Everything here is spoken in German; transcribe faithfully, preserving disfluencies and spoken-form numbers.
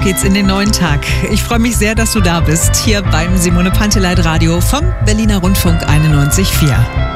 geht's in den neuen Tag. Ich freue mich sehr, dass du da bist, hier beim Simone Panteleit Radio vom Berliner Rundfunk einundneunzig Komma vier.